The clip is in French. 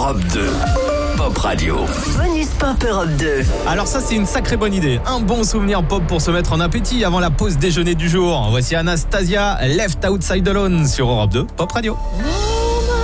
Europe 2. Pop Radio. Bonus Pop Europe 2. Alors ça, c'est une sacrée bonne idée. Un bon souvenir pop pour se mettre en appétit avant la pause déjeuner du jour. Voici Anastasia, Left Outside Alone sur Europe 2 Pop Radio.